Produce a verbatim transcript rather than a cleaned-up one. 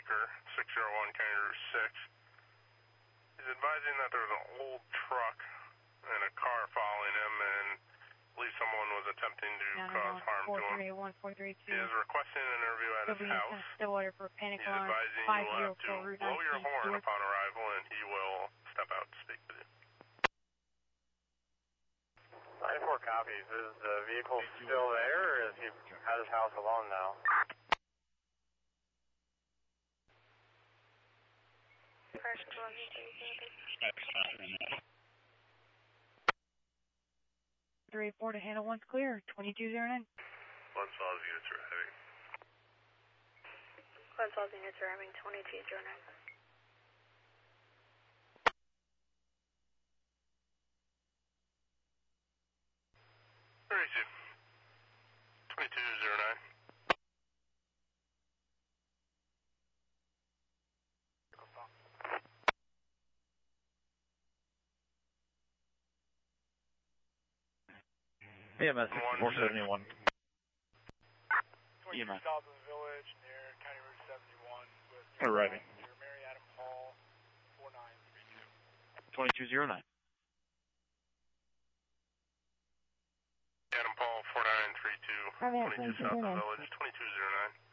Baker, six zero one County Route six. He's advising that there's an old truck and a car following him, and I believe someone was attempting to nine cause harm four to him. three one four three two. He is requesting an interview at his house. Stillwater for panic He's alarm advising five you will zero have to four Route blow your nineteen. horn upon arrival, and he will step out to speak with you. nine four copies. Is the vehicle still there, or is he at his house alone now? Three four to handle one's clear. Twenty two zero nine. One Saws units are heading. One Saws units are having twenty two zero nine. Where is he? twenty-two zero nine. E M S four seventy-one. E M S. South of the village near County Route seventy-one with arriving. Near Mary Adam Hall, four nine three two. twenty-two zero nine. Adam Paul, four nine three two, twenty-two South of the Village, twenty-two zero nine.